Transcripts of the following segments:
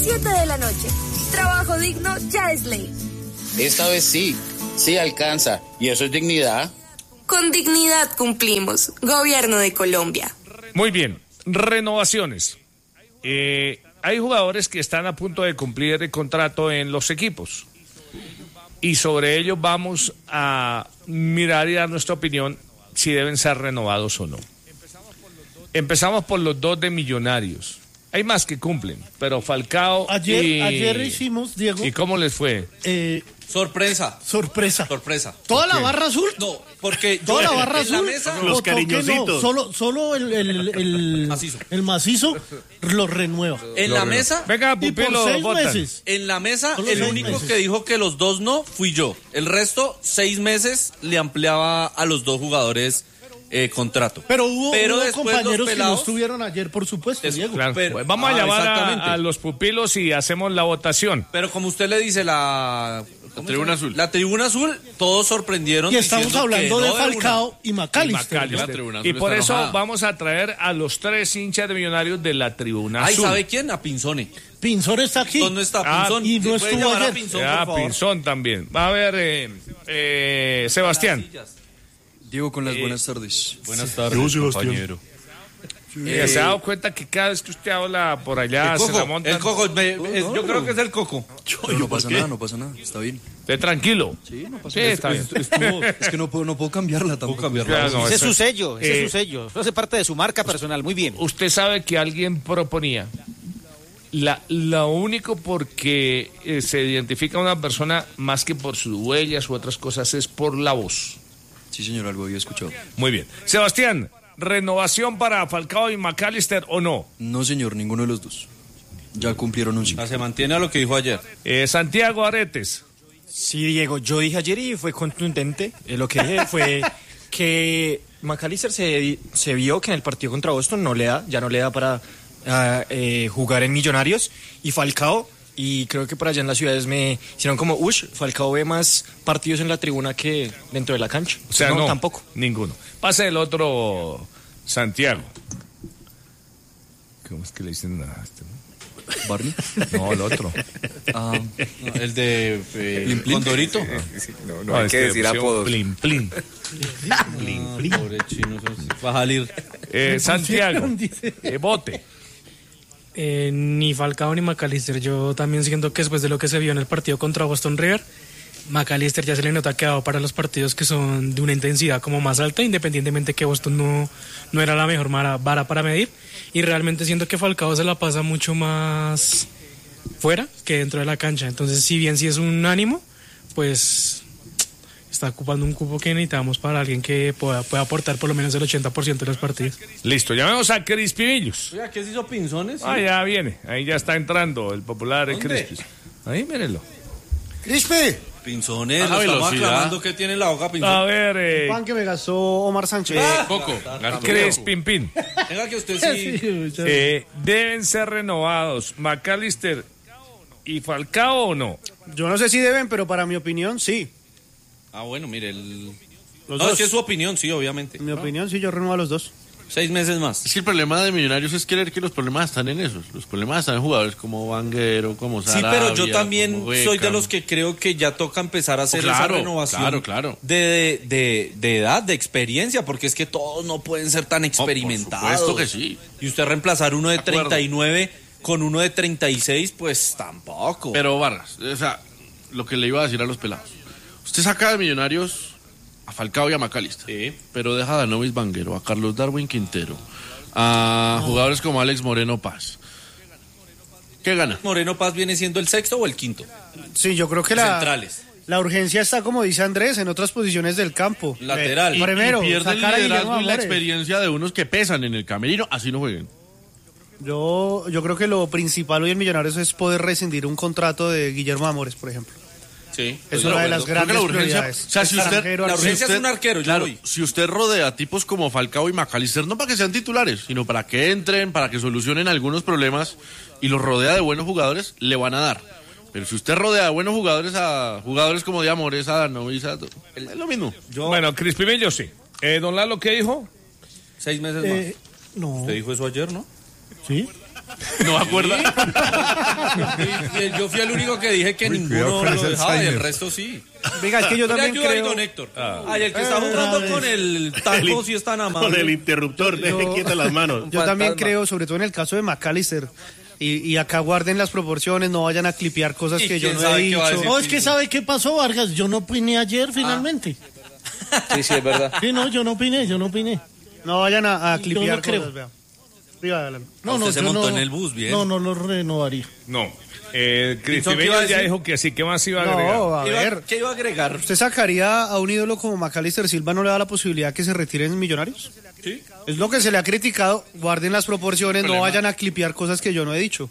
7 de la noche. Trabajo digno ya es ley. Esta vez sí alcanza. ¿Y eso es dignidad? Con dignidad cumplimos. Gobierno de Colombia. Muy bien, renovaciones. Hay jugadores que están a punto de cumplir el contrato en los equipos. Y sobre ello vamos a mirar y dar nuestra opinión si deben ser renovados o no. Empezamos por los dos de Millonarios. Hay más que cumplen, pero Falcao ayer hicimos, Diego. ¿Y cómo les fue? Sorpresa. ¿Toda la barra azul? No, porque toda la barra azul. Los cariñositos. No, solo el macizo. El macizo lo renueva. En la mesa. Venga, y por Pupilo, 6 votan. meses. En la mesa, Solo el 6 único meses. que dijo que los dos no fui yo. El resto, 6 meses le ampliaba a los dos jugadores contrato. Pero hubo después compañeros los que no pelados, estuvieron ayer, por supuesto, Eso, Diego. Claro. Pero- Pues vamos a llamar exactamente. a los pupilos y hacemos la votación. Pero como usted le dice, la tribuna azul. La tribuna azul, todos sorprendieron. Y estamos diciendo hablando que de no una. Falcao y McAllister. La tribuna azul Y por está eso enojada. vamos a traer a los 3 hinchas de Millonarios de la tribuna Ay, azul. ¿sabe quién? A Pinzone. Pinzón está aquí. ¿Dónde está Ah, Pinzón? y no ¿Puede estuvo llamar a ayer. Pinzón, Ah, por favor? Pinzón también. Va a ver, Sebastián. Diego, con las buenas tardes. Buenas tardes, compañero. ¿Se ha dado cuenta que cada vez que usted habla por allá El se la coco, montan? yo creo que es el coco. Pero no pasa nada, está bien. Esté tranquilo. Sí, no pasa Sí, nada. está bien. Es que no puedo cambiarla tampoco. Claro, no, Ese es eso- su sello, ese es su sello. Eso hace parte de su marca personal, muy bien. Usted sabe que alguien proponía lo único porque se identifica a una persona más que por sus huellas u otras cosas es por la voz. Sí, señor, algo había escuchado. Muy bien. Sebastián, ¿renovación para Falcao y McAllister o no? No, señor, ninguno de los dos. Ya cumplieron un ciclo. Se mantiene a lo que dijo ayer. Santiago Aretes. Sí, Diego, yo dije ayer y fue contundente. Lo que dije fue que McAllister se vio que en el partido contra Boston ya no le da para jugar en Millonarios. Y Falcao, y creo que por allá en las ciudades me hicieron como, Falcao ve más partidos en la tribuna que dentro de la cancha. O sea, no, tampoco. Ninguno. Pase el otro, Santiago. ¿Cómo es que le dicen a este? ¿Barney? No, el otro. Ah, No, el de Condorito. No, hay que decir apodos. Plin, plin. Pobre chino, va a salir. Santiago, Bote. Ni Falcao ni McAllister. Yo también siento que después de lo que se vio en el partido contra Boston River, McAllister ya se le nota que ha dado para los partidos que son de una intensidad como más alta, independientemente que Boston no era la mejor vara para medir. Y realmente siento que Falcao se la pasa mucho más fuera que dentro de la cancha. Entonces, si bien sí es un ánimo, pues está ocupando un cupo que necesitamos para alguien que pueda aportar por lo menos el 80% de los partidos. Listo, llamemos a Crispimillos. Oiga, ¿qué se hizo Pinzones? Ah, ya viene. Ahí ya está entrando el popular ¿Dónde? Crispis. Ahí, mírenlo. Crispe, Pinzones, Baja lo estamos velocidad. aclamando que tiene la boca Pinzón. A ver, pan que me gastó Omar Sánchez. Coco. Crispimpín. Venga que usted sí. Sí, muchachos. ¿Deben ser renovados McAllister y Falcao o no? Yo no sé si deben, pero para mi opinión, sí. Ah, bueno, mire, Los no, dos. es que es su opinión, sí, obviamente. En mi opinión, sí, yo renuevo a los dos. 6 meses más. Es que el problema de Millonarios es creer que los problemas están en esos. Los problemas están en jugadores como Vanguero, como Sí, Sarabia. pero yo también como soy de Beckham. los que creo que ya toca empezar a hacer esa Claro, renovación claro. de edad, de experiencia, porque es que todos no pueden ser tan experimentados. Por supuesto que sí. Y usted reemplazar uno de acuerdo. 39 con uno de 36, pues tampoco. Pero Vargas, o sea, lo que le iba a decir a los pelados. Usted saca de Millonarios a Falcao y a McAllister. Sí. Pero deja a Danovis Vanguero, a Carlos Darwin Quintero, a jugadores como Alex Moreno Paz. ¿Qué gana? ¿Moreno Paz viene siendo el sexto o el quinto? Sí, yo creo que Centrales. la urgencia está, como dice Andrés, en otras posiciones del campo. Lateral. Primero, y pierde el sacar a liderazgo Guillermo y la Amores. experiencia de unos que pesan en el camerino, así no jueguen. Yo creo que lo principal hoy en Millonarios es poder rescindir un contrato de Guillermo Amores, por ejemplo. Sí. Es una de las Creo que grandes la urgencia, prioridades. o sea, si usted, Extranjero, la urgencia si es un arquero, yo claro, voy. si usted rodea a tipos como Falcao y McAllister, no para que sean titulares, sino para que entren, para que solucionen algunos problemas y los rodea de buenos jugadores, le van a dar. Pero si usted rodea de buenos jugadores a jugadores como de Amores, a Danovis, es lo mismo. Bueno, Crispimillos sí. Don Lalo, ¿qué dijo? 6 meses más. No. Usted dijo eso ayer, ¿no? Sí. ¿No acuerda? Yo fui el único que dije que ninguno lo dejaba y el resto sí. Venga, es que yo también ayuda ahí, creo... don Héctor. Ay, el que está jugando con el taco sí es tan amable. Con el interruptor, deje quietas las manos. Yo también creo, sobre todo en el caso de McAllister, y acá guarden las proporciones, no vayan a clipear cosas que yo no he dicho. No, es que ¿sabe qué pasó, Vargas? Yo no opiné ayer, finalmente. Sí, sí, es verdad. Sí, no, yo no opiné. No vayan a Yo clipear no creo. cosas, vea. Arriba, Alan. No, Usted no, se yo montó no, en el bus, bien. No lo renovaría. No. ¿qué Cristian iba a ya decir? dijo que sí. ¿Qué más iba a agregar? No, a ver. ¿Qué iba a agregar? ¿Usted sacaría a un ídolo como McAllister Silva, no le da la posibilidad que se retiren Millonarios? Sí. Es lo que se le ha criticado. Guarden las proporciones, no vayan a clipear cosas que yo no he dicho.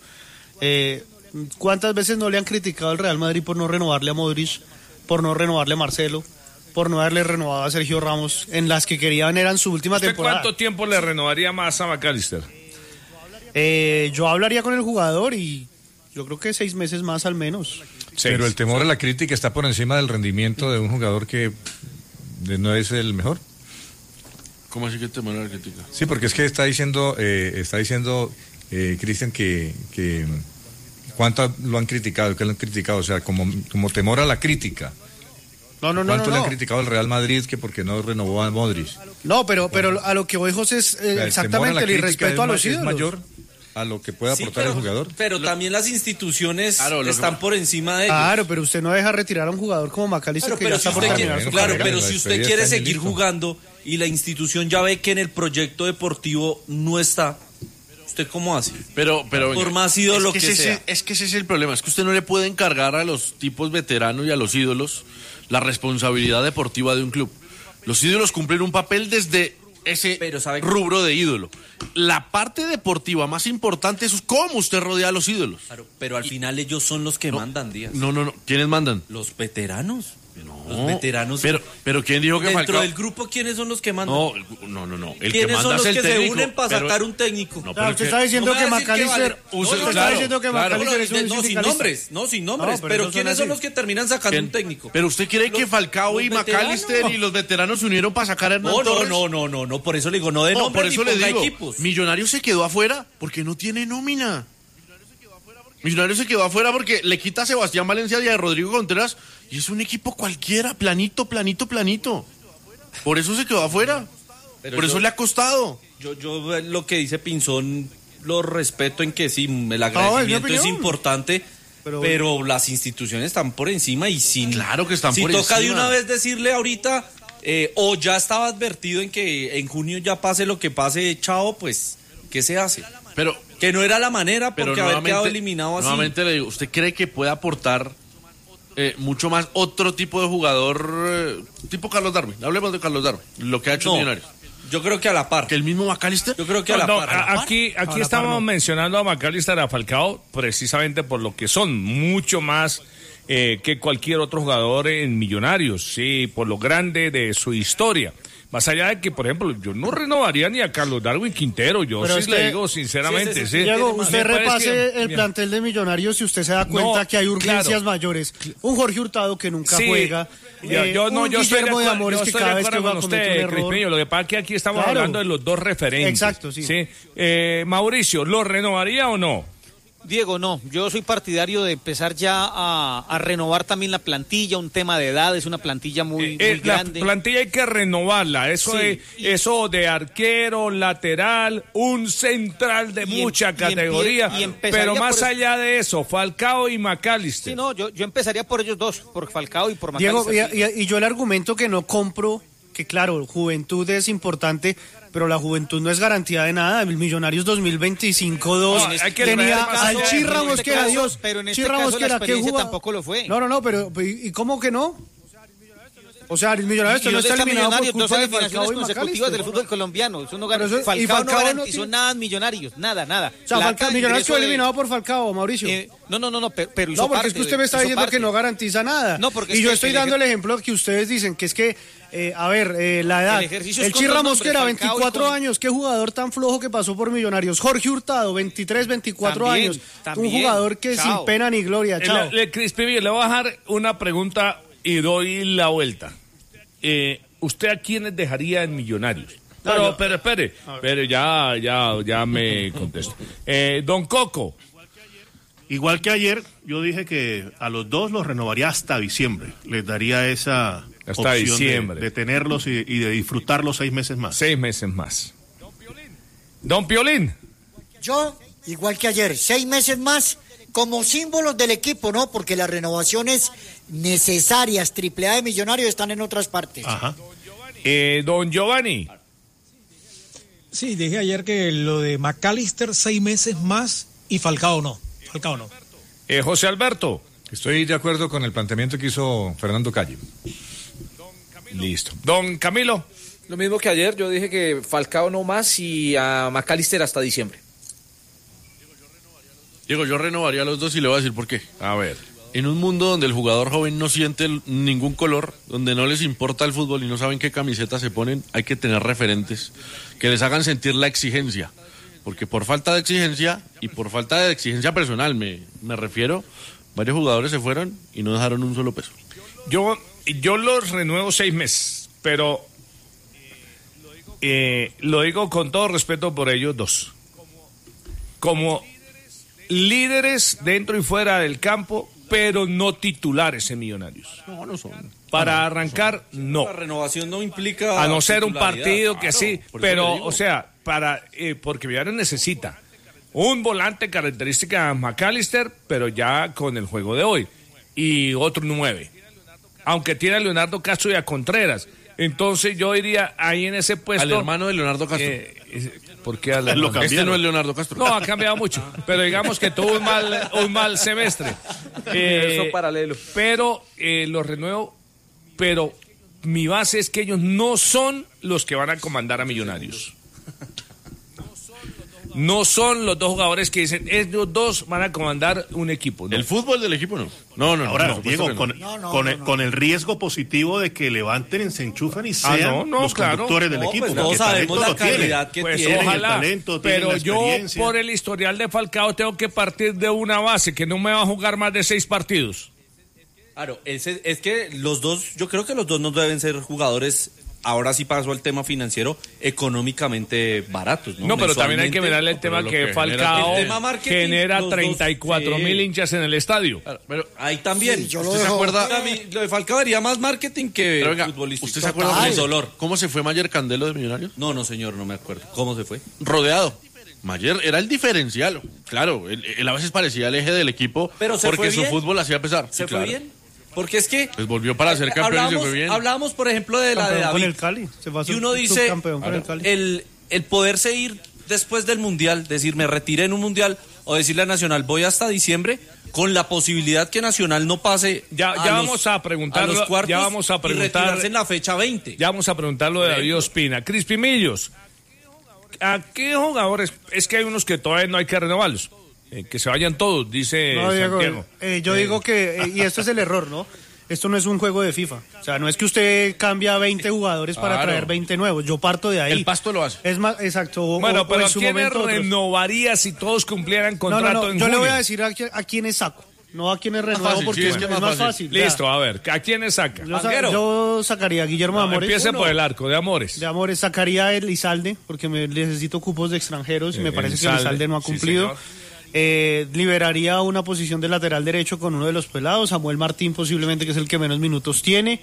¿Cuántas veces no le han criticado al Real Madrid por no renovarle a Modric, por no renovarle a Marcelo, por no haberle renovado a Sergio Ramos, en las que querían eran su última ¿Usted temporada? cuánto tiempo le renovaría más a McAllister? Yo hablaría con el jugador y yo creo que 6 meses más al menos. Pero el temor a la crítica está por encima del rendimiento de un jugador que no es el mejor. ¿Cómo así que el temor a la crítica? Sí, porque es que está diciendo Cristian que cuánto lo han criticado, que lo han criticado, o sea, como temor a la crítica. No. ¿Cuánto le han criticado al Real Madrid que porque no renovó a Modric? No, pero a lo que voy, José, es exactamente el irrespeto a los ídolos. ¿Es mayor a lo que puede aportar el jugador? Pero también las instituciones están por encima de ellos. Claro, pero usted no deja retirar a un jugador como McAllister que ya está por terminar su carrera. Pero si usted quiere seguir jugando y la institución ya ve que en el proyecto deportivo no está, ¿usted cómo hace? Pero por más ídolo que sea. Es que ese es el problema, es que usted no le puede encargar a los tipos veteranos y a los ídolos la responsabilidad deportiva de un club. Los ídolos cumplen un papel desde ese rubro de ídolo. La parte deportiva más importante es cómo usted rodea a los ídolos. Claro, pero al final ellos son los que mandan, Díaz. No. ¿Quiénes mandan? Los veteranos. No. Los veteranos. Pero ¿quién dijo que dentro Falcao? del grupo, ¿quiénes son los que mandan? No. El que manda es el técnico. ¿Quiénes son los que se unen para sacar un técnico? No, usted está diciendo que McAllister... Usted está diciendo que McAllister es un sin nombres. Pero ¿quiénes son los que terminan sacando un técnico? Pero usted cree que Falcao y McAllister y los veteranos se unieron para sacar a Hernán Torres. No, por eso le digo, no de nombres, por eso ni le digo, equipos. Millonarios se quedó afuera porque no tiene nómina. Millonarios se quedó afuera porque le quita a Sebastián Valencia y a Rodrigo Contreras y es un equipo cualquiera, planito. Por eso se quedó afuera. Por eso le ha costado. Yo lo que dice Pinzón lo respeto en que sí, el agradecimiento es importante, pero las instituciones están por encima y Claro que están por encima. Si toca encima. de una vez decirle ahorita, o ya estaba advertido en que en junio ya pase lo que pase, chao, pues, ¿qué se hace? Pero que no era la manera porque haber quedado eliminado así. Nuevamente le digo, ¿usted cree que puede aportar mucho más otro tipo de jugador tipo Carlos Darwin? Hablemos de Carlos Darwin, lo que ha hecho Millonarios. Yo creo que a la par. ¿Que el mismo McAllister? Yo creo que a la par. Aquí estamos mencionando a McAllister y a Falcao precisamente por lo que son, mucho más que cualquier otro jugador en Millonarios, sí, por lo grande de su historia. Más allá de que, por ejemplo, yo no renovaría ni a Carlos Darwin Quintero, yo sí le digo sinceramente. Sí, Diego, usted repase el plantel de Millonarios y usted se da cuenta que hay urgencias mayores. Un Jorge Hurtado que nunca juega. Yo Guillermo de Amores que cada vez que va a cometer un error. Crispinillo, lo que pasa es que aquí estamos hablando de los dos referentes. Exacto, sí. Mauricio, ¿lo renovaría o no? Diego, no, yo soy partidario de empezar ya a renovar también la plantilla, un tema de edad, es una plantilla muy grande. La plantilla hay que renovarla, eso de arquero, lateral, un central de mucha categoría, pero más allá de eso, Falcao y McAllister. Sí, no, yo empezaría por ellos dos, por Falcao y por McAllister. Diego, y yo el argumento que no compro, que claro, juventud es importante, pero la juventud no es garantía de nada. El Millonarios 2025-2 tenía al Chirra Mosquera, Dios. Pero en este caso la experiencia tampoco lo fue. No, pero ¿y cómo que no? O sea, el Millonarios no está eliminado por culpa de Falcao y consecutivas del fútbol colombiano. Eso no Falcao no garantizó nada en Millonarios, nada. O sea, Millonarios quedó eliminado por Falcao, Mauricio. No, pero no, porque es que usted me está diciendo que no garantiza nada. No, porque y yo estoy dando el ejemplo que ustedes dicen, que es que, la edad. El Chirra Mosquera, 24 años, qué jugador tan flojo que pasó por Millonarios. Jorge Hurtado, 23, 24 años. Un jugador que sin pena ni gloria, chao. Crispin, le voy a dejar una pregunta y doy la vuelta. ¿Usted a quiénes dejaría en Millonarios? Pero espere, ya me contesto. Don Coco. Igual que ayer, yo dije que a los dos los renovaría hasta diciembre. Les daría esa opción de tenerlos y de disfrutarlos 6 meses más. 6 meses más. Don Piolín. Yo, igual que ayer, 6 meses más como símbolos del equipo, ¿no? Porque las renovaciones necesarias, AAA de Millonarios, están en otras partes. Ajá. Don Giovanni. Sí, dije ayer que lo de McAllister 6 meses más y Falcao no. José Alberto. Estoy de acuerdo con el planteamiento que hizo Fernando Calle. Listo. Don Camilo. Lo mismo que ayer, yo dije que Falcao no más y a McAllister hasta diciembre. Diego, yo renovaría a los dos y le voy a decir por qué. A ver. En un mundo donde el jugador joven no siente ningún color, donde no les importa el fútbol y no saben qué camiseta se ponen, hay que tener referentes que les hagan sentir la exigencia. Porque por falta de exigencia, y por falta de exigencia personal me refiero, varios jugadores se fueron y no dejaron un solo peso. Yo los renuevo 6 meses, pero lo digo con todo respeto por ellos dos. Como líderes dentro y fuera del campo, pero no titulares en Millonarios. No son. Para arrancar, no. La renovación no implica... A no ser un partido que claro, sí, pero, o sea, porque Millonarios necesita un volante característica McAllister, pero ya con el juego de hoy, y otro 9. Aunque tiene a Leonardo Castro y a Contreras. Entonces yo iría ahí en ese puesto... Al hermano de Leonardo Castro. ¿Por qué Este no es Leonardo Castro. No, ha cambiado mucho. Pero digamos que tuvo un mal semestre. Eso paralelo. Pero los renuevo. Pero mi base es que ellos no son los que van a comandar a Millonarios. No son los dos jugadores que dicen, ellos dos van a comandar un equipo. ¿No? El fútbol del equipo no. Ahora, Diego, con el riesgo positivo de que levanten, se enchufen y sean los conductores del equipo. Pues todos sabemos la calidad que tienen. Ojalá, el talento, pero la yo experiencia. por el historial de Falcao tengo que partir de una base que no me va a jugar más de 6 partidos. Claro, es que los dos, yo creo que los dos no deben ser jugadores. Ahora sí paso al tema financiero, económicamente baratos, ¿no? No, pero también hay que mirarle el tema que Falcao genera 34,000 hinchas en el estadio. Claro, pero ahí también, sí, ¿usted se acuerda? Lo de Falcao haría más marketing que futbolístico. ¿Usted se acuerda del dolor? ¿Cómo se fue Mayer Candelo de Millonarios? No, señor, no me acuerdo. ¿Cómo se fue? Rodeado. Mayer era el diferencial. Claro, él a veces parecía el eje del equipo, pero porque su fútbol hacía pesar. ¿Se fue bien? Porque es que... Pues volvió para ser campeón y se fue bien. Hablábamos, por ejemplo, de la de David. Con el Cali. Y uno dice, el poderse ir después del Mundial, decir, me retiré en un Mundial, o decirle a Nacional, voy hasta diciembre, con la posibilidad que Nacional no pase vamos a preguntarlo, a los cuartos ya vamos a preguntar, y retirarse en la fecha 20. Ya vamos a preguntarlo de David Ospina. Crispy Millos, ¿a qué jugadores? Es que hay unos que todavía no hay que renovarlos. Que se vayan todos, dice Santiago. Yo digo que, y esto es el error, ¿no? Esto no es un juego de FIFA. O sea, no es que usted cambia 20 jugadores para traer 20 nuevos. Yo parto de ahí. El Pasto lo hace. Es más, exacto. Bueno, pero en su ¿quién momento renovaría si todos cumplieran contrato en Yo junio? le voy a decir a quiénes saco. No a quienes renuevo porque es más fácil. Listo, a ver, ¿a quiénes saca? Yo sacaría a Guillermo de Amores. Empiece por el arco, de Amores. De Amores sacaría a Elizalde, porque necesito cupos de extranjeros y me parece que Elizalde no ha cumplido. Liberaría una posición de lateral derecho con uno de los pelados, Samuel Martín posiblemente, que es el que menos minutos tiene.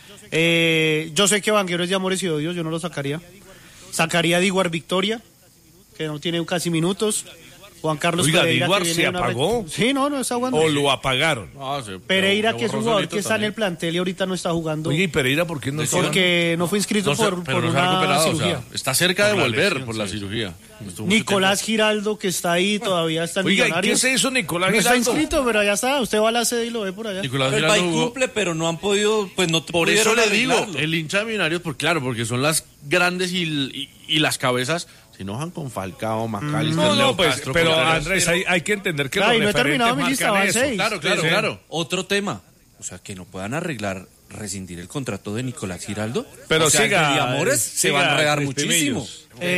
Yo sé que Vanguero es de Amores y Odios, yo no lo sacaría. Sacaría a Diguar Victoria, que no tiene casi minutos. Juan Carlos Pereira, Diguar que se apagó. Sí, no está jugando. ¿O lo apagaron? Pereira, que es un jugador que está en el plantel y ahorita no está jugando. Oye, ¿y Pereira por qué no está jugando? Porque no fue inscrito por una cirugía. O sea, está cerca de volver por la cirugía. Nicolás Giraldo, que está ahí, todavía está en Millonarios. ¿Qué se hizo Nicolás Giraldo? Giraldo? No está inscrito, pero ya está. Usted va a la sede y lo ve por allá. Nicolás Giraldo el cumple, pero no han podido, pues no por eso le digo, el hincha de Millonarios, porque son las grandes y las cabezas. Se enojan con Falcao, McAllister, Castro, pero Andrés, hay que entender que los referentes no he terminado mi lista, van 6. Claro. Otro tema, o sea, que no puedan rescindir el contrato de Nicolás Giraldo. Pero o sea, siga, de Amores se va a enredar muchísimo.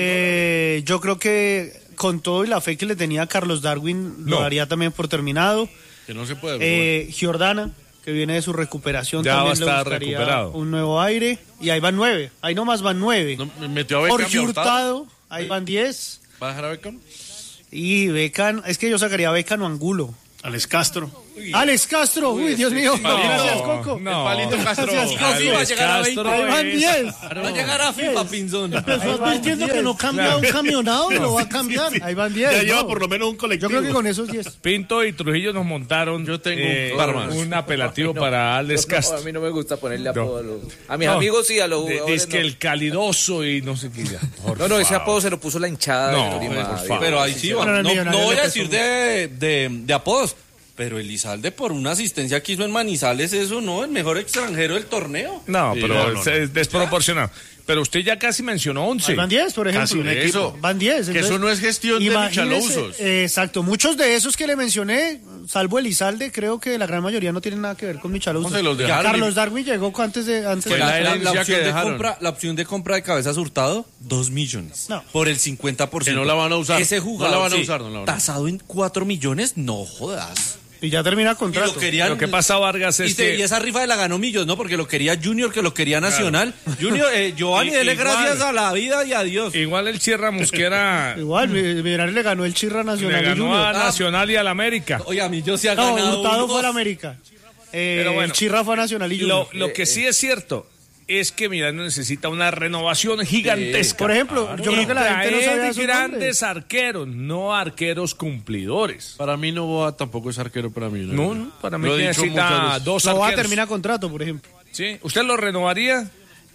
Yo creo que con todo y la fe que le tenía a Carlos Darwin, lo daría también por terminado. Que no se puede. Giordana, que viene de su recuperación. Ya también va a estar le gustaría recuperado. un nuevo aire. Y ahí van 9. Ahí nomás van 9. Metió a Beckham. Jorge Hurtado, ahí van 10. ¿Va a dejar a Beckham? Y Beckham, es que yo sacaría a Beckham o Angulo. Alex Castro. Alex Castro, uy, Dios mío. Gracias, Coco. El palito Castro. Gracias, Así va a llegar a 20. Ahí van 10. Va a llegar a FIFA, Pinzón. Empezó advirtiendo que no cambia un camionado y lo va a cambiar. Ahí van 10. Ya lleva por lo menos un colectivo. Yo creo que con esos 10. Pinto y Trujillo nos montaron Yo tengo un apelativo para Alex Castro. A mí no me gusta ponerle apodo a mis amigos sí, a los jugadores Es que el calidoso y no sé qué ya. No, ese apodo se lo puso la hinchada No, de Tolima. por favor. Pero ahí sí va. Bueno, No voy a decir de apodos. Pero Elizalde por una asistencia que hizo en Manizales, eso no, el mejor extranjero del torneo. No, Sí, pero no. es desproporcionado. Pero usted ya casi mencionó 11. Ahí van 10, por ejemplo. Casi un equipo. Van 10. Que eso no es gestión de imagínese, Michalousos. Exacto. Muchos de esos que le mencioné, salvo Elizalde, creo que la gran mayoría no tienen nada que ver con Michalousos. ¿Cómo se los Ya dejaron? Carlos Darwin llegó antes de... Fue la herencia que dejaron. La opción de compra de Cabezas Hurtado, 2 millones. No. Por el 50%. Que no la van a usar. Ese jugador, No la van a sí, usar, no la van a usar. tasado en 4 millones, no jodas. Y ya termina el Y contrato. lo querían, Lo que pasa, Vargas, es que... y esa rifa de la ganó Millos, ¿no? Porque lo quería Junior, que lo quería Nacional. Junior, Giovanni, dele Igual. gracias a la vida y a Dios. Igual el Sierra Mosquera Igual, Millonarios le ganó el Chirra Nacional. le ganó Junior. a Nacional y al América. Oye, a mí yo se ha No, ganado. Hurtado unos- fue al América. Pero bueno, el Chirra fue a Nacional y Junior. Lo que sí es cierto es que Millonarios necesita una renovación gigantesca. Por ejemplo, yo creo que la gente no sabía su grandes arqueros, no arqueros cumplidores. Para mí Novoa tampoco es arquero para mí. No, para mí Lo he dicho muchas necesita veces. dos No va a arqueros. terminar contrato, por ejemplo. ¿Sí? ¿Usted lo renovaría?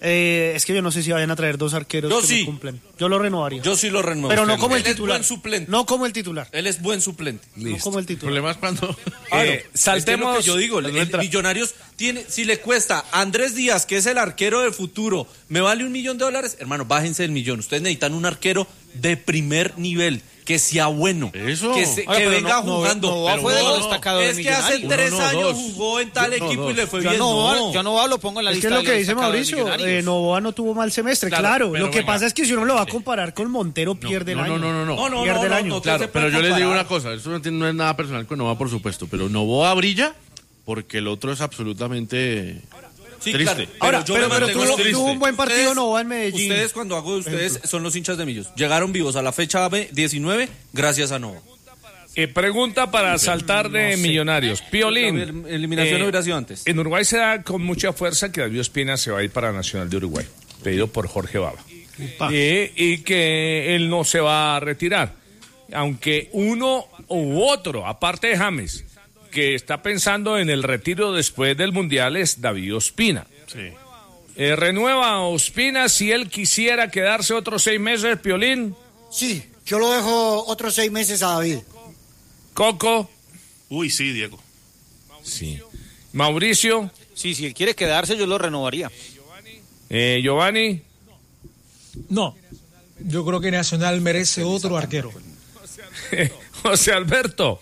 Es que yo no sé si vayan a traer 2 arqueros Yo que sí. me cumplen. Yo lo renovaría. Yo sí lo renuevo. Pero no Usted como el Él es titular. buen suplente. No como el titular. Él es buen suplente. No como el El titular. problema es cuando... Saltemos. Es que lo que yo digo, el Millonarios tiene, si le cuesta a Andrés Díaz, que es el arquero del futuro, me vale $1 millón, hermano, bájense del millón. Ustedes necesitan un arquero de primer nivel, que sea bueno, Eso. que, Oye, que pero venga no, jugando. Novoa Pero fue de lo no, destacado de es que hace Millonarios. 3 No, años dos. jugó en tal No, equipo y le fue Yo bien. yo no lo pongo en la Es que lista es lo de que los dice destacados de Mauricio, Millonarios. Novoa no tuvo mal semestre, Claro, claro. pero Lo que venga. pasa es que si uno lo va a comparar con Montero, pierde el año. No. Pierde el año. Claro, pero yo les digo una cosa, eso no es nada personal con Novoa, por supuesto, pero Novoa brilla porque el otro es absolutamente Sí, triste. claro. Ahora, yo me mantengo tuvo, lo triste. tuvo un buen partido Ustedes- Novoa en Medellín. Ustedes, cuando hago de ustedes, son los hinchas de Millos. Llegaron vivos a la fecha 19 gracias a Novoa. Pregunta para saltar de Millonarios. Piolín. La eliminación hubiera sido antes. En Uruguay se da con mucha fuerza que David Ospina se va a ir para Nacional de Uruguay, pedido por Jorge Baba. Y que él no se va a retirar. Aunque uno u otro, aparte de James, que está pensando en el retiro después del Mundial, es David Ospina. Sí. ¿Renueva Ospina si él quisiera quedarse otros 6 meses, Piolín? Sí, yo lo dejo otros 6 meses a David. Coco. Uy, sí, Diego. Sí. Mauricio. Sí, si él quiere quedarse, yo lo renovaría. Giovanni. No, yo creo que Nacional merece otro arquero. José Alberto.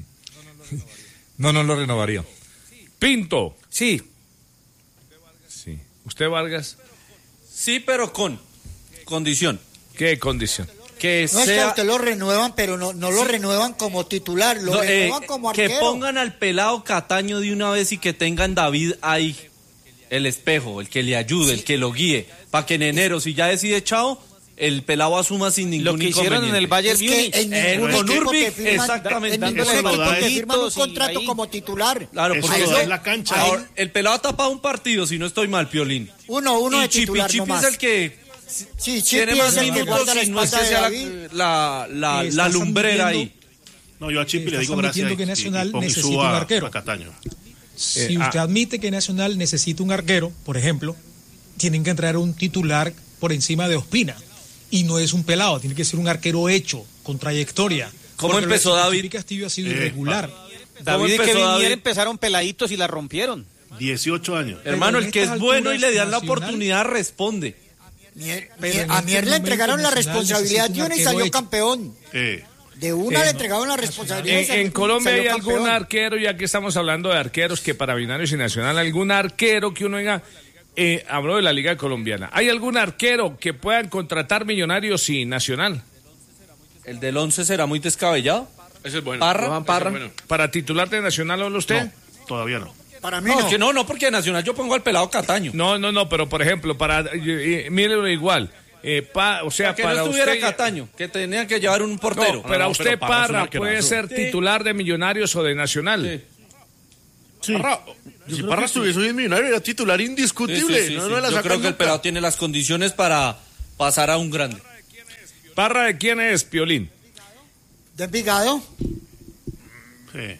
No lo renovaría. Pinto. Sí. Sí. ¿Usted, Vargas? Sí, pero con condición. ¿Qué condición? Que No es que a sea... usted lo renuevan, pero no lo renuevan como titular, lo No, renuevan como que arquero. pongan al pelado Cataño de una vez y que tengan David ahí, el espejo, el que le ayude, el que lo guíe, para que en enero, si ya decide chao, el pelado asuma sin ningún Lo que hicieron en el Bayern Es que Múnich. en ningún con equipo Urbi, te firman, exactamente. en ningún Eso lo equipo da te es- firman un y contrato ahí- como titular. Claro, Eso porque lo da en la cancha. ahora, el pelado ha tapado un partido, si no estoy mal, Piolín. Uno y de titular Chipi nomás. es el que Sí, tiene Chipi más es el que minutos guarda la y no es que espalda de sea David. la Estás lumbrera ahí. admitiendo- No, yo a Chipi le Estás digo gracias. admitiendo que Nacional y necesita suba un arquero. a Cataño. Si usted admite que Nacional necesita un arquero, por ejemplo, tienen que traer un titular por encima de Ospina. Y no es un pelado, tiene que ser un arquero hecho, con trayectoria. ¿Cómo Porque lo empezó de David? Chipi Castillo ha sido irregular. David y empezó Kevin David? Mier empezaron peladitos y la rompieron. 18 años. Hermano, en el que es estas bueno y le dan la alturas, oportunidad responde. Pero A en Mier este le entregaron la momento Nacional responsabilidad de necesita un una y arquero salió hecho. campeón. De una le entregaron la responsabilidad. y En salió- Colombia salió hay algún campeón. arquero, ya que estamos hablando de arqueros, que para Millonarios y Nacional, algún arquero que uno diga, hablo de la Liga Colombiana, ¿hay algún arquero que puedan contratar Millonarios y Nacional? El del 11 será muy descabellado. Ese es bueno. Parra. Ese es bueno. ¿Para titular de Nacional habla usted? No, todavía no. Para mí no, porque de Nacional yo pongo al pelado Cataño. No, pero por ejemplo, mírenlo igual. O sea, que para no estuviera usted, Cataño, que tenían que llevar un portero. No, pero a usted Parra puede ser titular de Millonarios o de Nacional. Sí. Si Parra estuviese hoy en Millonario era titular indiscutible. Sí. Yo creo que el pelado tiene las condiciones para pasar a un grande. ¿Parra de quién es, Piolín? ¿De Envigado? Sí.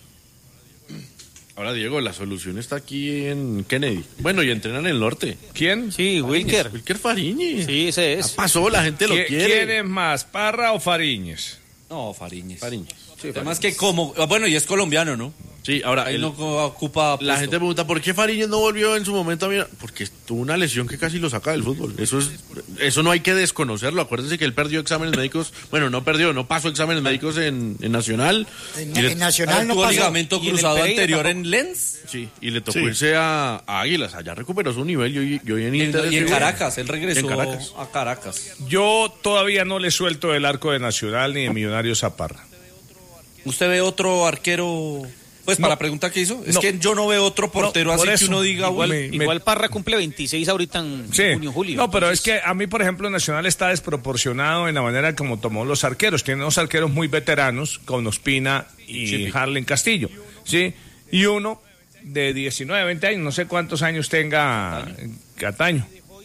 Ahora, Diego, la solución está aquí en Kennedy. Bueno, y entrenan en el norte. ¿Quién? Sí, Wilker Fariñez. Sí, ese es. Ya pasó, la gente lo quiere. ¿Quién es más, Parra o Fariñez? No, Fariñez. Sí, además que y es colombiano, ¿no? Sí, ahora él no ocupa puesto. La gente pregunta, ¿por qué Fariñez no volvió en su momento a mirar? Porque tuvo una lesión que casi lo saca del fútbol. Eso no hay que desconocerlo. Acuérdense que él perdió exámenes médicos. Bueno, no pasó exámenes médicos en Nacional. En Nacional no tuvo pasó. ligamento cruzado anterior en Lens. Sí, y le tocó irse a Águilas. Allá recuperó su nivel y hoy en Inter. Y en Caracas, él regresó a Caracas. Yo todavía no le suelto el arco de Nacional ni de Millonarios a Parra. ¿Usted ve otro arquero? Pues para la pregunta que hizo, es que yo no veo otro portero así que uno diga... Igual Parra cumple 26 ahorita en junio, julio. No, pero es que a mí, por ejemplo, Nacional está desproporcionado en la manera como tomó los arqueros. Tiene dos arqueros muy veteranos, con Ospina y Harlen Castillo, ¿sí? Y uno de 19, 20 años, no sé cuántos años tenga Cataño.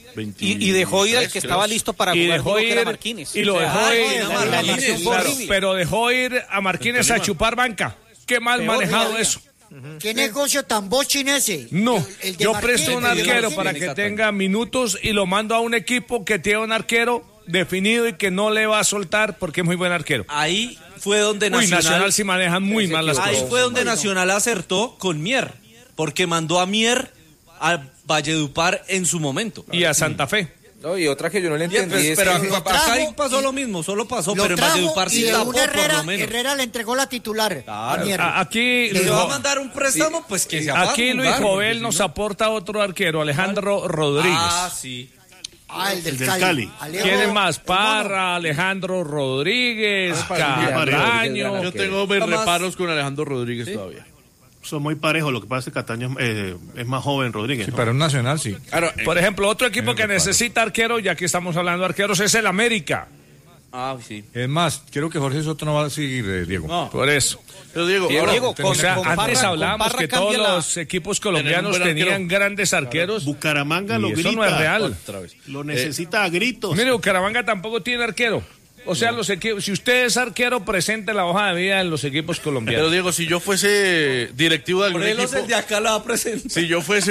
Y dejó ir al que estaba listo para jugar, que era Marquínez. Y lo dejó ir, claro, pero dejó ir a Marquínez a chupar banca. Qué mal manejado eso. ¿Qué negocio tan bochin ese? No, yo presto un arquero para que tenga minutos y lo mando a un equipo que tiene un arquero definido y que no le va a soltar porque es muy buen arquero. Ahí fue donde Nacional sí manejan muy mal las cosas. Ahí fue donde Nacional acertó con Mier, porque mandó a Mier a Valledupar en su momento. Y a Santa Fe. No, y otra que yo no le entendí pero acá pasó lo mismo, solo pasó, pero en Valledupar sí tapó por lo menos. Herrera le entregó la titular. Aquí le va a mandar un préstamo, pues que se apague. Aquí Luis Jovel nos aporta otro arquero, Alejandro Rodríguez. Sí. El del Cali. ¿Quién es más? Parra, Alejandro Rodríguez, Cataño. Yo tengo reparos con Alejandro Rodríguez todavía. Son muy parejos, lo que pasa es que Cataño es más joven, Rodríguez. Sí, ¿no? para un Nacional, sí. Claro, por ejemplo, otro equipo que necesita arquero, ya que estamos hablando de arqueros, es el América. Sí. Es más, quiero que Jorge Soto no va a seguir, Diego. No, por eso. Pero Diego, antes hablábamos que todos los equipos colombianos tenían grandes arqueros. Bucaramanga lo grita. Eso no es real. Lo necesita a gritos. Mire, Bucaramanga tampoco tiene arquero. O sea, los equipos, si usted es arquero, presente la hoja de vida en los equipos colombianos. Pero Diego, si yo fuese directivo de algún equipo, el de acá la va a presentar. si yo fuese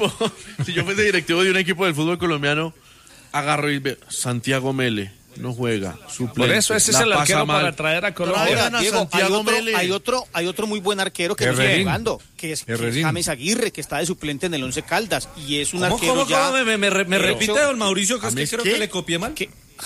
directivo de un equipo del fútbol colombiano, agarro y veo, Santiago Mele no juega, suplente. Por eso ese es el arquero para traer a Colombia. Diego, hay otro muy buen arquero que no está jugando, que es James Aguirre, que está de suplente en el Once Caldas y es un arquero ya. ¿Me repite, don Mauricio, que es que creo que le copié mal?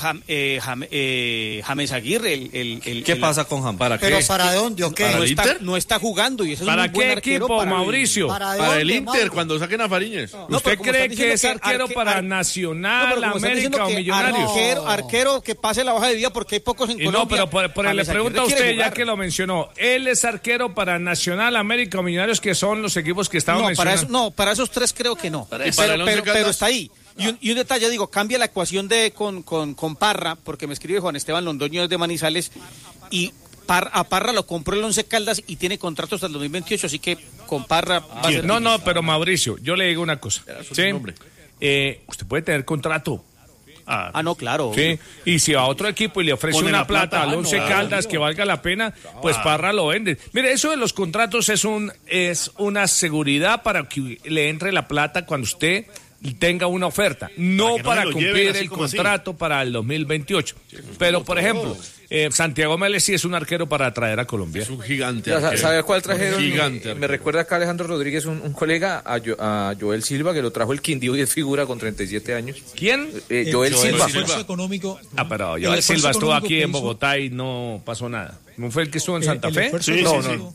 James Aguirre, ¿Qué pasa con James? ¿Pero para dónde o qué? No está jugando y eso es ¿Para un buen qué arquero equipo, Mauricio? Para el Inter, cuando saquen a Fariñez. ¿Usted cree que es arquero para Nacional, América o Millonarios? Arquero que pase la hoja de vida porque hay pocos en Colombia. No, pero le pregunto a usted, ya que lo mencionó, ¿él es arquero para Nacional, América o Millonarios, que son los equipos que estaban mencionando? Para esos tres creo que no. Pero está ahí. Y un detalle, digo, cambia la ecuación con Parra, porque me escribe Juan Esteban Londoño desde Manizales, y a Parra lo compró el Once Caldas y tiene contrato hasta el 2028, así que con Parra va a ser... No, pero Mauricio, yo le digo una cosa. ¿Sí? Usted puede tener contrato. No, claro. Sí, y si a otro equipo y le ofrece una plata al Once Caldas que valga la pena, pues Parra lo vende. Mire, eso de los contratos es una seguridad para que le entre la plata cuando usted tenga una oferta, no para cumplir el contrato para el 2028. Pero, por ejemplo, Santiago Mélez sí es un arquero para traer a Colombia. Es un gigante. ¿Sabe cuál trajeron? Gigante. Me recuerda acá Alejandro Rodríguez, un colega, a Joel Silva, que lo trajo el Quindío y es figura con 37 años. ¿Quién? Joel Silva. Pero Joel Silva estuvo aquí en Bogotá y no pasó nada. ¿No fue el que estuvo en Santa Fe? Sí.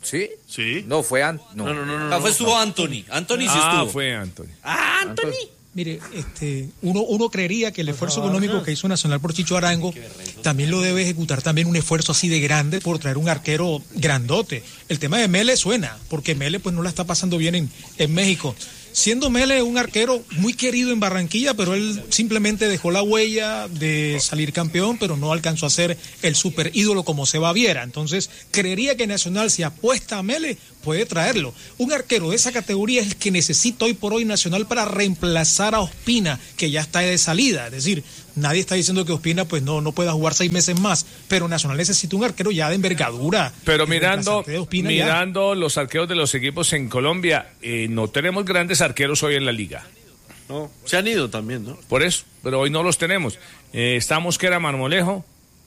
¿Sí? No, fue No, estuvo Anthony. Anthony sí estuvo. Fue Anthony. Anthony. Mire, uno creería que el esfuerzo económico que hizo Nacional por Chicho Arango también lo debe ejecutar también un esfuerzo así de grande por traer un arquero grandote. El tema de Mele suena, porque Mele pues no la está pasando bien en México. Siendo Mele un arquero muy querido en Barranquilla, pero él simplemente dejó la huella de salir campeón, pero no alcanzó a ser el super ídolo como Seba Viera. Entonces, creería que Nacional, si apuesta a Mele, puede traerlo. Un arquero de esa categoría es el que necesita hoy por hoy Nacional para reemplazar a Ospina, que ya está de salida. Es decir, nadie está diciendo que Ospina pues no pueda jugar 6 meses más, pero Nacional necesita un arquero ya de envergadura. Pero mirando los arqueros de los equipos en Colombia, no tenemos grandes arqueros hoy en la liga. No, se han ido también, ¿no? Por eso, pero hoy no los tenemos. Está Mosquera Marmolejo.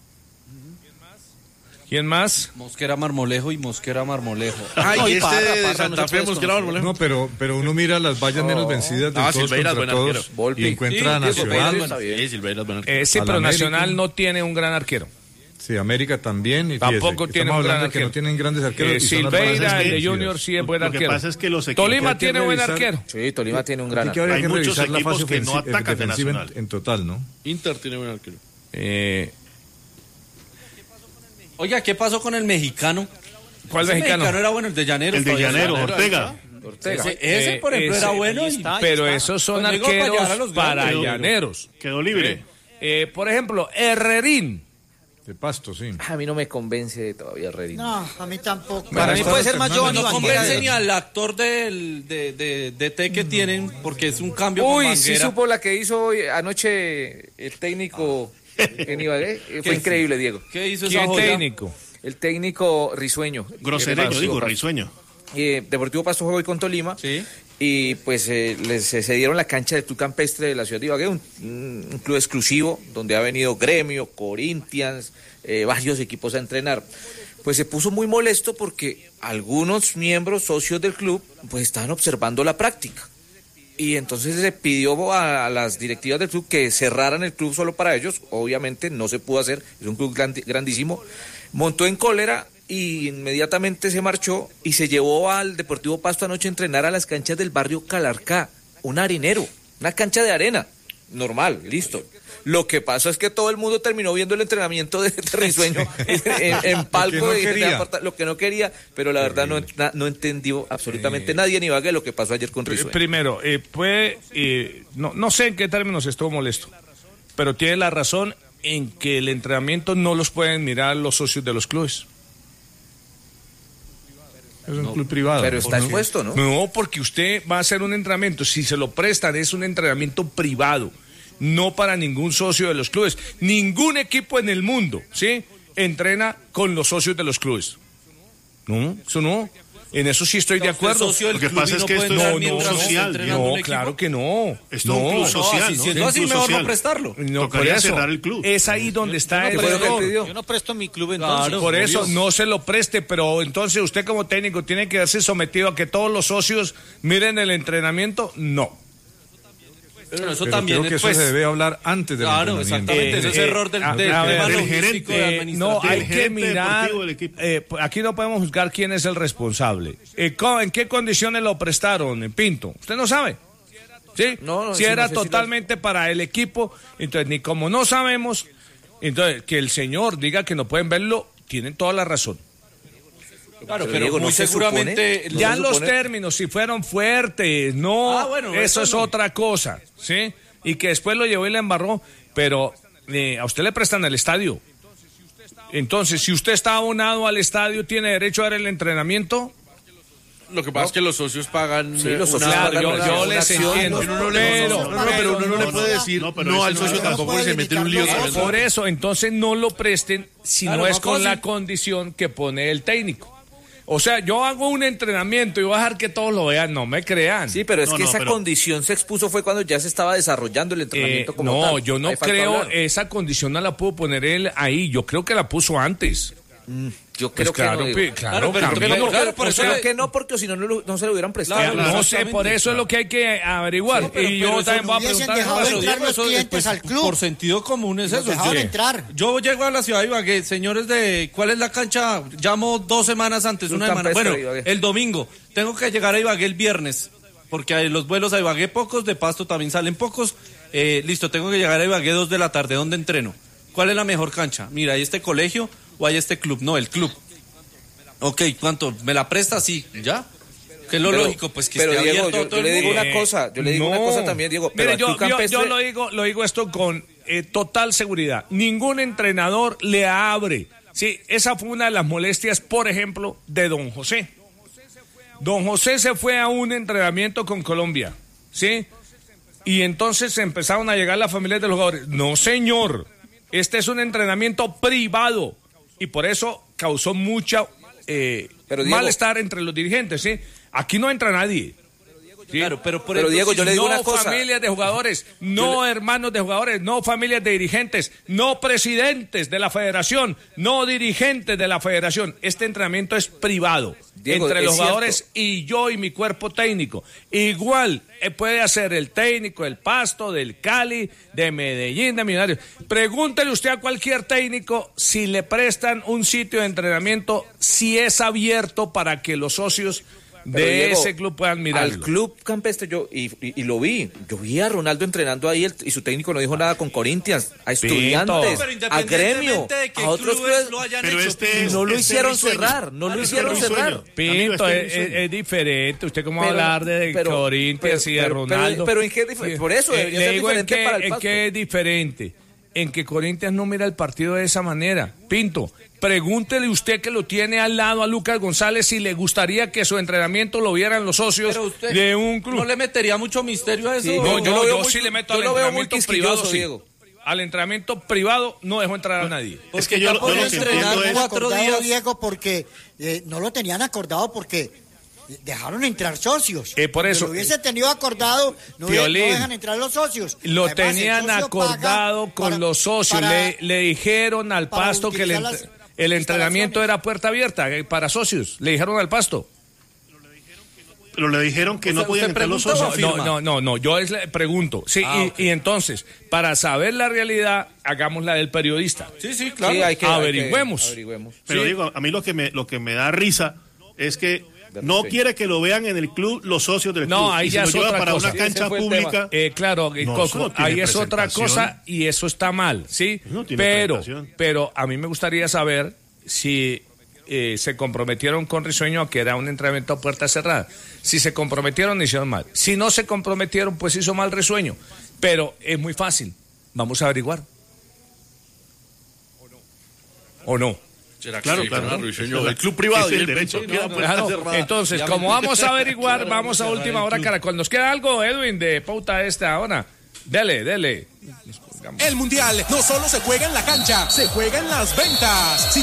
¿Quién más? Mosquera Marmolejo y Mosquera Marmolejo. Ay, de Santa Fe, Mosquera Marmolejo. No, pero uno mira las vallas menos vencidas de todos Silveira, contra todos y encuentra a Nacional. Sí, pero Nacional no tiene un gran arquero. Sí, América también. Y tampoco tiene un gran arquero. Que no tienen grandes arqueros. Silveira, el de Junior, sí es buen arquero. Lo que pasa es que los equipos... Tolima tiene buen arquero. Sí, Tolima tiene un gran arquero. Hay muchos equipos que no atacan de defensiva en total, ¿no? Inter tiene buen arquero. Oiga, ¿qué pasó con el mexicano? ¿Cuál mexicano? El mexicano era bueno, el de Llaneros. El de Llaneros, Ortega. Ese, por ejemplo, era bueno. Pero esos son arqueros para Llaneros. Quedó libre. Por ejemplo, Herrerín. De Pasto, sí. A mí no me convence todavía Herrerín. No, a mí tampoco. Para mí puede ser más Giovanni No convence ni al actor de T que tienen, porque es un cambio con Banguera. Sí supo la que hizo hoy, anoche el técnico en Ibagué. Fue increíble, Diego. ¿Qué hizo esa joya? Técnico? El técnico Risueño. Grosereño, digo, Risueño. Deportivo Pasto jugó hoy con Tolima. Sí. Y pues se cedieron la cancha de Club Campestre de la ciudad de Ibagué, un club exclusivo donde ha venido Gremio, Corinthians, varios equipos a entrenar. Pues se puso muy molesto porque algunos miembros socios del club pues estaban observando la práctica. Y entonces se pidió a las directivas del club que cerraran el club solo para ellos. Obviamente no se pudo hacer, es un club grandísimo. Montó en cólera y inmediatamente se marchó y se llevó al Deportivo Pasto anoche a entrenar a las canchas del barrio Calarcá, un harinero, una cancha de arena, normal, listo. Lo que pasó es que todo el mundo terminó viendo el entrenamiento de Risueño en palco, lo que no quería, pero la verdad no entendió absolutamente nadie en Ibagué lo que pasó ayer con Risueño. Primero, no sé en qué términos estuvo molesto, pero tiene la razón en que el entrenamiento no los pueden mirar los socios de los clubes. Es un club privado. Pero está expuesto, ¿no? No, porque usted va a hacer un entrenamiento. Si se lo prestan, es un entrenamiento privado. No para ningún socio de los clubes. Ningún equipo en el mundo, ¿sí?, entrena con los socios de los clubes. No, eso no. En eso sí estoy de acuerdo. Lo que pasa es que esto es un club social. No, claro que no. Esto es un club social, ¿no? Si es así, mejor no prestarlo. No, por eso, cerrar el club. Es ahí donde está el error. Yo no presto mi club entonces. Claro, por eso no se lo preste, pero entonces usted como técnico tiene que verse sometido a que todos los socios miren el entrenamiento. No. Pero eso pero también creo que eso se debe hablar antes del entrenamiento. Exactamente, ese es error del gerente administrativo. No, hay que mirar, aquí no podemos juzgar quién es el responsable. ¿En qué condiciones lo prestaron, Pinto? ¿Usted no sabe? ¿Sí? Si era totalmente para el equipo, entonces ni como no sabemos, entonces que el señor diga que no pueden verlo, tienen toda la razón. Claro, pero Diego, muy seguramente... Ya los términos, si fueron fuertes, eso es otra cosa, ¿sí? Y que después lo llevó y le embarró, pero a usted le prestan el estadio. Entonces, si usted está abonado al estadio, ¿tiene derecho a ver el entrenamiento? Lo que pasa es que los socios pagan... Sí, los socios pagan yo les entiendo. Pero uno no le puede decir no al socio tampoco y se mete en un lío. Por eso, entonces no lo presten si no es con la condición que pone el técnico. O sea, yo hago un entrenamiento y voy a dejar que todos lo vean, no me crean. Sí, pero es que esa condición se expuso fue cuando ya se estaba desarrollando el entrenamiento como tal. No, yo no creo, esa condición no la pudo poner él ahí, yo creo que la puso antes. Yo creo que no. Claro, por eso creo que no, porque si no, no se lo hubieran prestado. No sé, por eso es lo que hay que averiguar. Sí, pero, y yo también voy a preguntar. Dejado entrar los clientes al club. Por sentido común es eso. Entrar. Yo llego a la ciudad de Ibagué, señores ¿cuál es la cancha? Llamo 2 semanas antes, una semana. Bueno, el domingo. Tengo que llegar a Ibagué el viernes. porque los vuelos a Ibagué pocos, de Pasto también salen pocos. Listo, tengo que llegar a Ibagué 2 de la tarde, ¿dónde entreno? ¿Cuál es la mejor cancha? Mira, ¿hay este colegio o hay este club? No, el club. Ok, ¿cuánto? ¿Me la presta? Sí, ¿ya? Que es lo lógico, pues que pero esté Diego, abierto. yo le digo una cosa, una cosa también, Diego. Pero mire, yo lo digo esto con total seguridad. Ningún entrenador le abre. Sí, esa fue una de las molestias, por ejemplo, de don José. Don José se fue a un entrenamiento con Colombia, ¿sí? Y entonces empezaron a llegar las familias de los jugadores. No, señor, este es un entrenamiento privado y por eso causó mucha malestar entre los dirigentes, ¿sí? Aquí no entra nadie. ¿Sí? Claro, pero Diego, yo le digo una cosa. No familias de jugadores, no hermanos de jugadores, no familias de dirigentes, no presidentes de la federación, no dirigentes de la federación. Este entrenamiento es privado, Diego, entre los jugadores y yo y mi cuerpo técnico. Igual puede hacer el técnico del Pasto, del Cali, de Medellín, de Millonarios. Pregúntele usted a cualquier técnico si le prestan un sitio de entrenamiento, si es abierto para que los socios de Diego, ese club puedan mirarlo. Al club campestre y lo vi. Yo vi a Ronaldo entrenando ahí y su técnico no dijo nada con Corinthians, a Estudiantes, a Gremio, a otros clubes lo hayan hecho. No lo hicieron cerrar, no lo hicieron cerrar. Pinto, es diferente. Usted cómo va a hablar de Corinthians y de Ronaldo. Pero en qué por eso le digo en qué es diferente. En que Corinthians no mira el partido de esa manera. Pinto, pregúntele usted que lo tiene al lado a Lucas González si le gustaría que su entrenamiento lo vieran los socios de un club. ¿No le metería mucho misterio a eso? Sí, yo sí le meto al entrenamiento privado, sí. Al entrenamiento privado no dejo entrar a nadie. Es que yo lo que entiendo es 4 días, Diego, porque no lo tenían acordado porque dejaron entrar socios. Por eso. Si lo hubiese tenido acordado, no dejan entrar los socios. Lo además, tenían acordado con los socios. Le dijeron al Pasto que el entrenamiento era puerta abierta para socios. Le dijeron al Pasto. Pero le dijeron que no podían entrar los socios. No, yo le pregunto. Sí, y entonces, para saber la realidad, hagamos la del periodista. Sí, claro. Sí, averigüemos. Pero digo, a mí lo que me da risa es que no quiere que lo vean en el club los socios del club. No, ahí ya es otra para cosa. Una cancha pública. Claro, Coco, ahí es otra cosa y eso está mal, ¿sí? No tiene pero a mí me gustaría saber si se comprometieron con Risueño a que era un entrenamiento a puerta cerrada. Si se comprometieron, hicieron mal. Si no se comprometieron, pues hizo mal Risueño. Pero es muy fácil. Vamos a averiguar. ¿O no? Claro. El club privado y el derecho. Claro. Entonces, como vamos a averiguar, vamos a última hora, Caracol. ¿Nos queda algo, Edwin, de pauta esta hora? Dele. El Mundial no solo se juega en la cancha, se juega en las ventas.